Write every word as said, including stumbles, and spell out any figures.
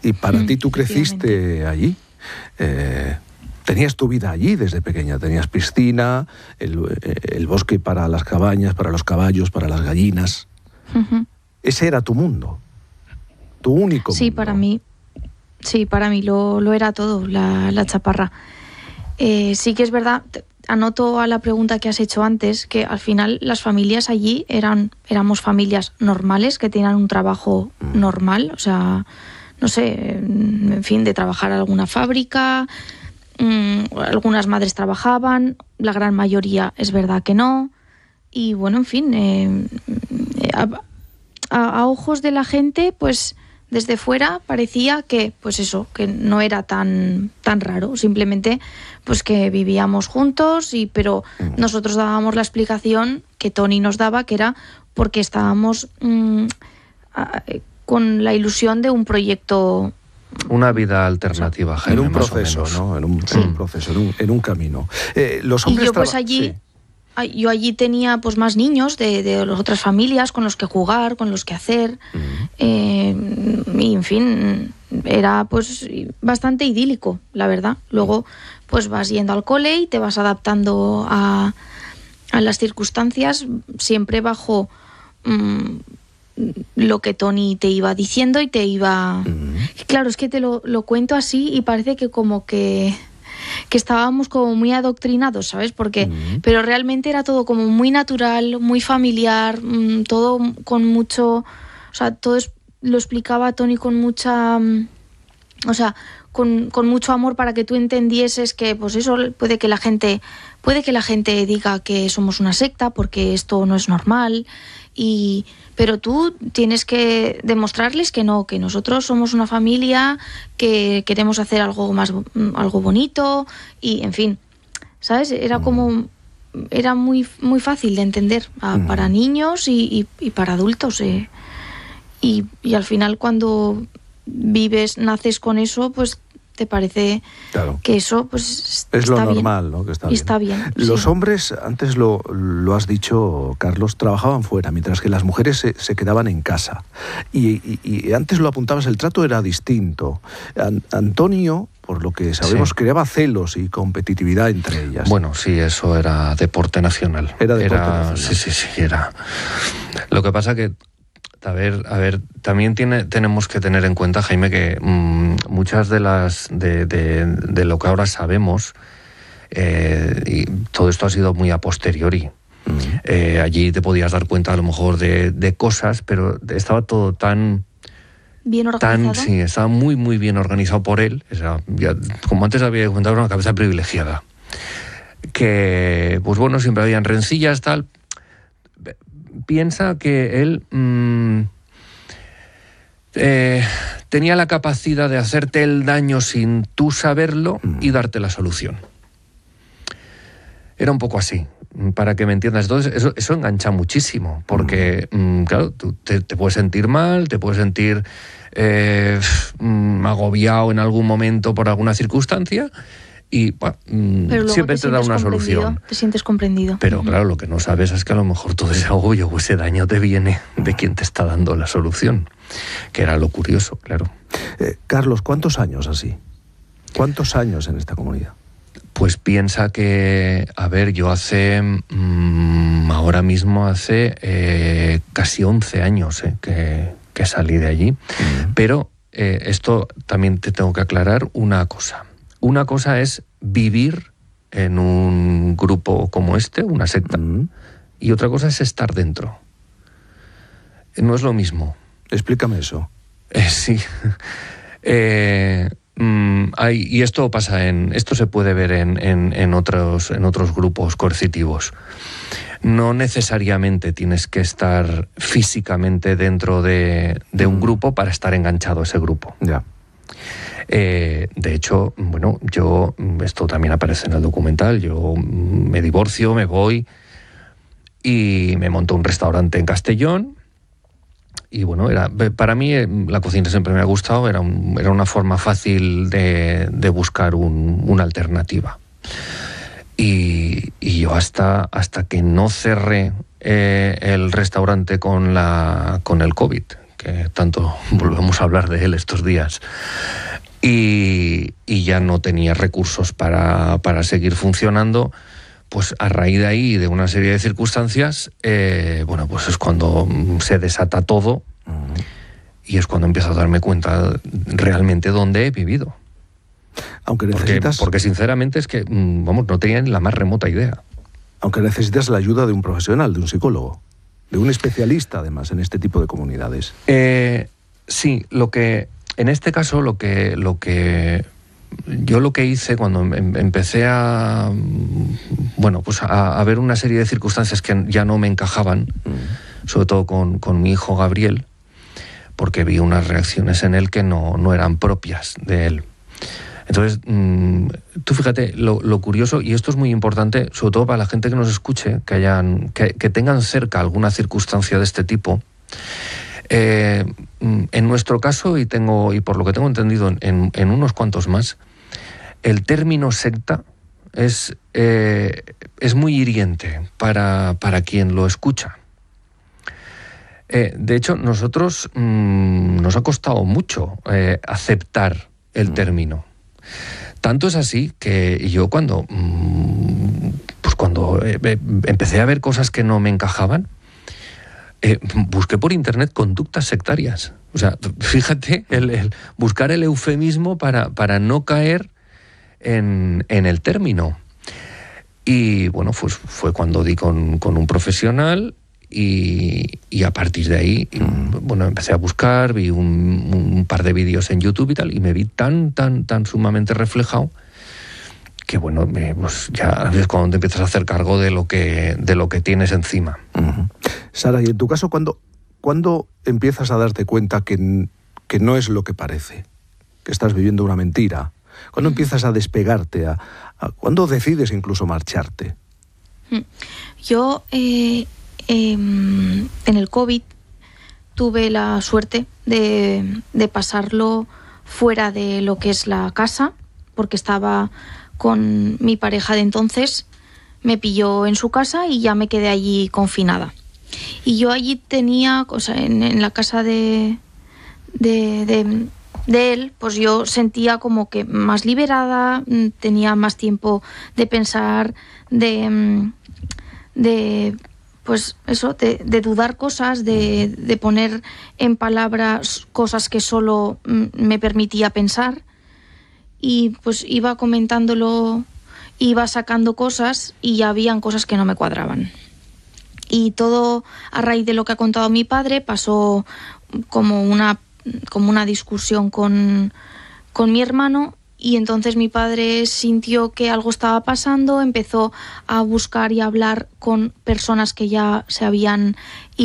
Y para mm, ti tú creciste allí. Eh, tenías tu vida allí desde pequeña. Tenías piscina, el, el bosque para las cabañas, para los caballos, para las gallinas. Uh-huh. Ese era tu mundo. Tu único sí, mundo. Para mí, sí, para mí lo, lo era todo, la, la chaparra. Eh, sí que es verdad, anoto a la pregunta que has hecho antes, que al final las familias allí eran, éramos familias normales, que tenían un trabajo mm. normal, o sea, no sé, en fin, de trabajar en alguna fábrica, mmm, algunas madres trabajaban, la gran mayoría es verdad que no, y bueno, en fin, eh, a, a, a ojos de la gente, pues desde fuera parecía que, pues eso, que no era tan, tan raro, simplemente pues que vivíamos juntos, y pero nosotros dábamos la explicación que Tony nos daba, que era porque estábamos mmm, a, con la ilusión de un proyecto. Una vida alternativa, o sea, Jaime, en un proceso, ¿no? En un, sí. en un proceso, en un, en un camino. Eh, los hombres y yo pues traba- allí... Sí. Yo allí tenía pues más niños de, de las otras familias con los que jugar, con los que hacer, uh-huh. eh, y en fin, era pues bastante idílico, la verdad. Luego pues vas yendo al cole y te vas adaptando a, a las circunstancias, siempre bajo mmm, lo que Tony te iba diciendo y te iba... Uh-huh. Claro, es que te lo, lo cuento así y parece que como que... que estábamos como muy adoctrinados, ¿sabes? Porque, uh-huh. pero realmente era todo como muy natural, muy familiar, mmm, todo con mucho, o sea, todo es, lo explicaba Tony con mucha, mmm, o sea, con, con mucho amor para que tú entendieses que, pues eso, puede que la gente, puede que la gente diga que somos una secta porque esto no es normal, y pero tú tienes que demostrarles que no, que nosotros somos una familia, que queremos hacer algo más, algo bonito, y en fin, ¿sabes? Era como, era muy, muy fácil de entender a, uh-huh. para niños y, y, y para adultos, eh. y, y al final cuando vives, naces con eso, pues te parece claro. que eso pues es está lo normal, bien. ¿no? Que está y bien. Está bien. Los sí. hombres, antes lo, lo has dicho, Carlos, trabajaban fuera, mientras que las mujeres se, se quedaban en casa. Y, y, y antes lo apuntabas, el trato era distinto. An- Antonio, por lo que sabemos, sí. creaba celos y competitividad entre ellas. Bueno, sí, eso era deporte nacional. Era deporte era, nacional. Sí, sí, sí, era. Lo que pasa que A ver, a ver, también tiene, tenemos que tener en cuenta, Jaime, que mmm, muchas de las de, de, de lo que ahora sabemos, eh, y todo esto ha sido muy a posteriori. Uh-huh. Eh, allí te podías dar cuenta a lo mejor de, de cosas, pero estaba todo tan bien organizado. Tan, sí, estaba muy, muy bien organizado por él. O sea, ya, como antes había comentado, era una cabeza privilegiada. Que, pues bueno, siempre habían rencillas, tal. Piensa que él mmm, eh, tenía la capacidad de hacerte el daño sin tú saberlo y darte la solución. Era un poco así, para que me entiendas. Entonces, eso, eso engancha muchísimo, porque, mmm, claro, tú te, te puedes sentir mal, te puedes sentir eh, mmm, agobiado en algún momento por alguna circunstancia, y bueno, siempre te, te da una solución. Te sientes comprendido. Pero uh-huh. claro, lo que no sabes es que a lo mejor todo ese agobio o ese daño te viene de quien te está dando la solución, que era lo curioso, claro. Eh, Carlos, ¿cuántos años así? ¿Cuántos años en esta comunidad? Pues piensa que, a ver, yo hace, mmm, ahora mismo hace eh, casi once años eh, que, que salí de allí. Uh-huh. Pero eh, esto también te tengo que aclarar una cosa. Una cosa es vivir en un grupo como este, una secta, uh-huh. y otra cosa es estar dentro. No es lo mismo. Explícame eso. Eh, sí. eh, mm, hay, y esto pasa en, esto se puede ver en, en, en otros, en otros grupos coercitivos. No necesariamente tienes que estar físicamente dentro de, de un grupo para estar enganchado a ese grupo. Ya. Eh, de hecho, bueno, yo, esto también aparece en el documental, yo me divorcio, me voy y me monto un restaurante en Castellón. Y bueno, era, para mí la cocina siempre me ha gustado, era, un, era una forma fácil de, de buscar un, una alternativa. Y, y yo hasta, hasta que no cerré eh, el restaurante con, la, con el COVID, que tanto volvemos a hablar de él estos días. Y, y ya no tenía recursos para, para seguir funcionando. Pues a raíz de ahí, de una serie de circunstancias, eh, bueno, pues es cuando se desata todo y es cuando empiezo a darme cuenta realmente dónde he vivido. Aunque necesitas... Porque, porque sinceramente es que, vamos, no tenía ni la más remota idea. Aunque necesitas la ayuda de un profesional, de un psicólogo, de un especialista además en este tipo de comunidades. Eh, sí, lo que, en este caso, lo que, lo que yo lo que hice cuando em, empecé a, bueno, pues a, a ver una serie de circunstancias que ya no me encajaban, mm. sobre todo con, con mi hijo Gabriel, porque vi unas reacciones en él que no, no eran propias de él. Entonces, mmm, tú fíjate, lo, lo curioso, y esto es muy importante, sobre todo para la gente que nos escuche, que, hayan, que, que tengan cerca alguna circunstancia de este tipo. Eh, en nuestro caso, y tengo y por lo que tengo entendido en, en unos cuantos más, el término secta es, eh, es muy hiriente para, para quien lo escucha. Eh, de hecho, nosotros mmm, nos ha costado mucho eh, aceptar el término. Tanto es así que yo cuando, pues cuando empecé a ver cosas que no me encajaban, eh, busqué por internet conductas sectarias. O sea, fíjate, el, el buscar el eufemismo para, para no caer en, en el término. Y bueno, pues fue cuando di con, con un profesional y, y a partir de ahí, bueno, empecé a buscar, vi un, un par de vídeos en YouTube y tal, y me vi tan, tan, tan sumamente reflejado que, bueno, me, pues ya es cuando te empiezas a hacer cargo de lo que, de lo que tienes encima. Uh-huh. Sara, y en tu caso, ¿cuándo, ¿cuándo empiezas a darte cuenta que, que no es lo que parece? Que estás viviendo una mentira. ¿Cuándo empiezas a despegarte? A, a, ¿Cuándo decides incluso marcharte? Yo... Eh... Eh, en el COVID tuve la suerte de, de pasarlo fuera de lo que es la casa, porque estaba con mi pareja de entonces, me pilló en su casa y ya me quedé allí confinada. Y yo allí tenía, o sea, en, en la casa de, de, de, de él, pues yo sentía como que más liberada, tenía más tiempo de pensar, de... de pues eso, de, de dudar cosas, de, de poner en palabras cosas que solo me permitía pensar, y pues iba comentándolo, iba sacando cosas y ya habían cosas que no me cuadraban. Y todo a raíz de lo que ha contado mi padre pasó como una, como una discusión con, con mi hermano. Y entonces mi padre sintió que algo estaba pasando, empezó a buscar y a hablar con personas que ya se habían